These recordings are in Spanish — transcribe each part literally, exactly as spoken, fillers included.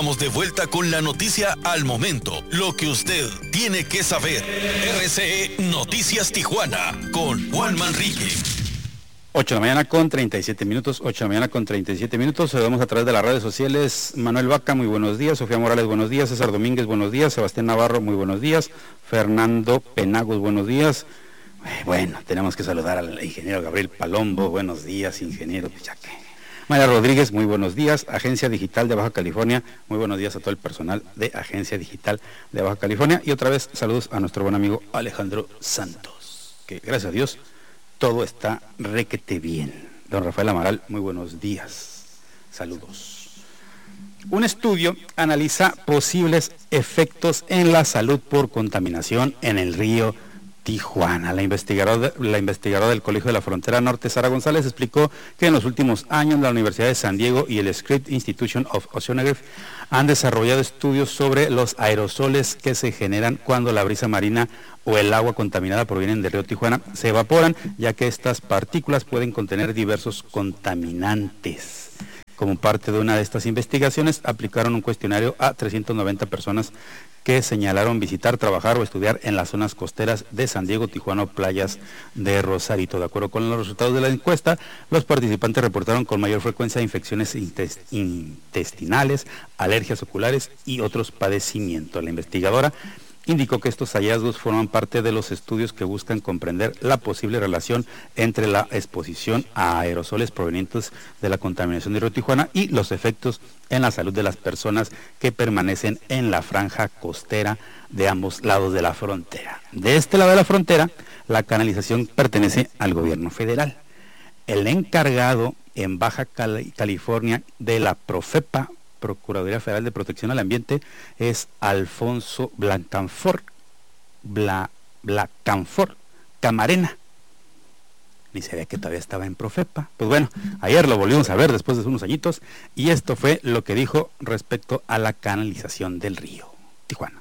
Estamos de vuelta con la noticia al momento, lo que usted tiene que saber. R C E Noticias Tijuana con Juan Manrique. ocho de la mañana con treinta y siete minutos, ocho de la mañana con treinta y siete minutos, saludamos a través de las redes sociales. Manuel Vaca, muy buenos días. Sofía Morales, buenos días. César Domínguez, buenos días. Sebastián Navarro, muy buenos días. Fernando Penagos, buenos días. Bueno, tenemos que saludar al ingeniero Gabriel Palombo, buenos días, ingeniero Pichaque. María Rodríguez, muy buenos días. Agencia Digital de Baja California, muy buenos días a todo el personal de Agencia Digital de Baja California. Y otra vez, saludos a nuestro buen amigo Alejandro Santos, que gracias a Dios todo está requete bien. Don Rafael Amaral, muy buenos días. Saludos. Un estudio analiza posibles efectos en la salud por contaminación en el río Tijuana. La investigadora, la investigadora del Colegio de la Frontera Norte, Sara González, explicó que en los últimos años la Universidad de San Diego y el Scripps Institution of Oceanography han desarrollado estudios sobre los aerosoles que se generan cuando la brisa marina o el agua contaminada provienen del río Tijuana, se evaporan, ya que estas partículas pueden contener diversos contaminantes. Como parte de una de estas investigaciones, aplicaron un cuestionario a trescientas noventa personas que señalaron visitar, trabajar o estudiar en las zonas costeras de San Diego, Tijuana o playas de Rosarito. De acuerdo con los resultados de la encuesta, los participantes reportaron con mayor frecuencia infecciones intestinales, alergias oculares y otros padecimientos. La investigadora indicó que estos hallazgos forman parte de los estudios que buscan comprender la posible relación entre la exposición a aerosoles provenientes de la contaminación del río Tijuana y los efectos en la salud de las personas que permanecen en la franja costera de ambos lados de la frontera. De este lado de la frontera, la canalización pertenece al gobierno federal. El encargado en Baja Cali- California de la Profepa, Procuraduría Federal de Protección al Ambiente, es Alfonso Blancanfort, Bla, Blancanfort Camarena. Ni sabía que todavía estaba en Profepa. Pues bueno, ayer lo volvimos a ver después de unos añitos, y esto fue lo que dijo respecto a la canalización del río Tijuana.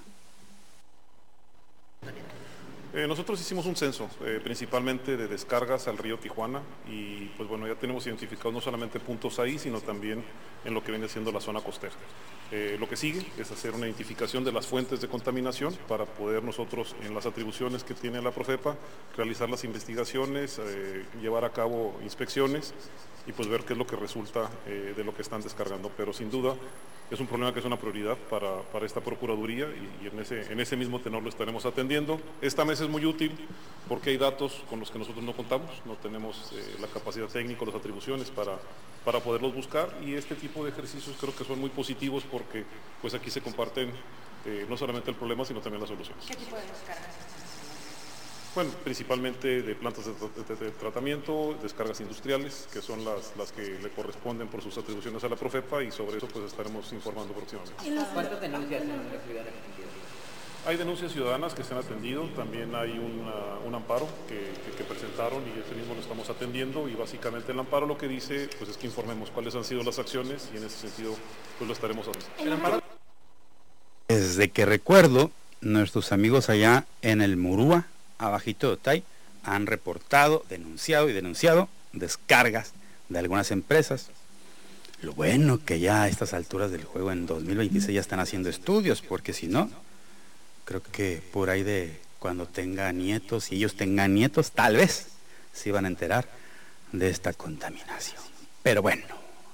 Eh, nosotros hicimos un censo, eh, principalmente de descargas al río Tijuana, y pues bueno, ya tenemos identificados no solamente puntos ahí, sino también en lo que viene siendo la zona costera. Eh, lo que sigue es hacer una identificación de las fuentes de contaminación para poder nosotros, en las atribuciones que tiene la Profepa, realizar las investigaciones, eh, llevar a cabo inspecciones y pues ver qué es lo que resulta eh, de lo que están descargando. Pero sin duda es un problema que es una prioridad para, para esta Procuraduría, y, y en, ese, en ese mismo tenor lo estaremos atendiendo. Esta mesa es muy útil porque hay datos con los que nosotros no contamos, no tenemos eh, la capacidad técnica, las atribuciones para, para poderlos buscar, y este tipo de ejercicios creo que son muy positivos porque pues aquí se comparten eh, no solamente el problema, sino también las soluciones. ¿Qué tipo de descargas? Bueno, principalmente de plantas de, de, de, de tratamiento, descargas industriales, que son las, las que le corresponden por sus atribuciones a la Profepa, y sobre eso pues estaremos informando próximamente. ¿Cuántas denuncias en la ciudad de Argentina? Hay denuncias ciudadanas que se han atendido, también hay una, un amparo que, que, que presentaron, y ese mismo lo estamos atendiendo, y básicamente el amparo lo que dice pues es que informemos cuáles han sido las acciones, y en ese sentido pues lo estaremos haciendo. Desde que recuerdo, nuestros amigos allá en el Murúa, abajito de Otay, han reportado, denunciado y denunciado descargas de algunas empresas. Lo bueno que ya a estas alturas del juego, en dos mil veintiséis, ya están haciendo estudios, porque si no, creo que por ahí de cuando tenga nietos, y ellos tengan nietos, tal vez se iban a enterar de esta contaminación. Pero bueno,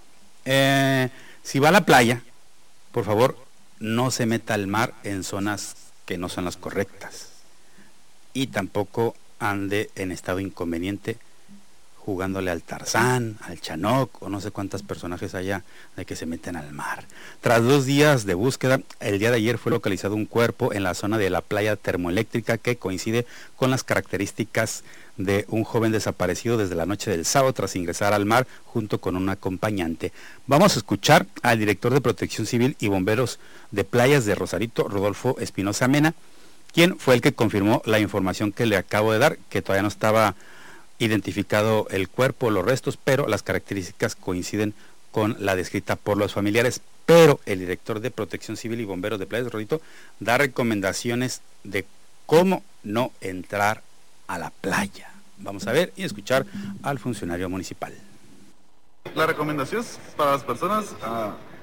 eh, si va a la playa, por favor, no se meta al mar en zonas que no son las correctas. Y tampoco ande en estado inconveniente jugándole al Tarzán, al Chanoc, o no sé cuántos personajes haya de que se meten al mar. Tras dos días de búsqueda, el día de ayer fue localizado un cuerpo en la zona de la playa termoeléctrica que coincide con las características de un joven desaparecido desde la noche del sábado tras ingresar al mar junto con un acompañante. Vamos a escuchar al director de Protección Civil y Bomberos de Playas de Rosarito, Rodolfo Espinosa Mena, quien fue el que confirmó la información que le acabo de dar, que todavía no estaba identificado el cuerpo, los restos, pero las características coinciden con la descrita por los familiares. Pero el director de Protección Civil y Bomberos de Playas de Rosarito da recomendaciones de cómo no entrar a la playa. Vamos a ver y escuchar al funcionario municipal. La recomendación es para las personas uh,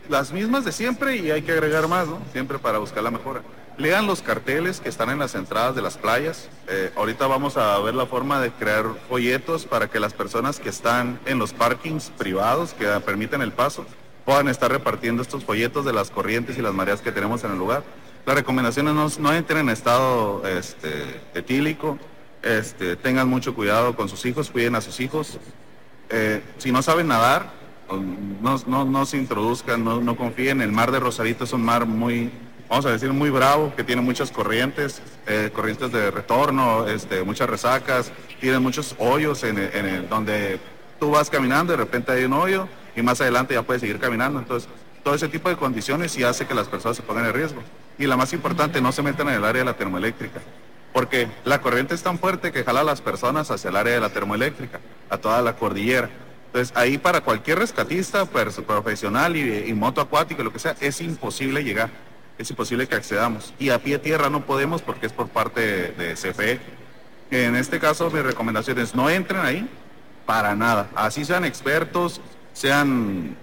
las mismas de siempre y hay que agregar más, ¿no? Siempre para buscar la mejora. Lean los carteles que están en las entradas de las playas. Eh, ahorita vamos a ver la forma de crear folletos para que las personas que están en los parkings privados que permiten el paso puedan estar repartiendo estos folletos de las corrientes y las mareas que tenemos en el lugar. La recomendación es no, no entren en estado este, etílico, este, tengan mucho cuidado con sus hijos, cuiden a sus hijos. Eh, si no saben nadar, no, no, no se introduzcan, no, no confíen. El mar de Rosarito es un mar muy, vamos a decir, muy bravo, que tiene muchas corrientes, eh, corrientes de retorno, este, muchas resacas, tiene muchos hoyos en, en el, donde tú vas caminando, de repente hay un hoyo y más adelante ya puedes seguir caminando. Entonces, todo ese tipo de condiciones sí hace que las personas se pongan en riesgo. Y la más importante, no se metan en el área de la termoeléctrica, porque la corriente es tan fuerte que jala a las personas hacia el área de la termoeléctrica, a toda la cordillera. Entonces, ahí para cualquier rescatista, profesional y, y moto acuático, lo que sea, es imposible llegar, es imposible que accedamos. Y a pie tierra no podemos porque es por parte de, de C F E. En este caso, mi recomendación es no entren ahí para nada. Así sean expertos, sean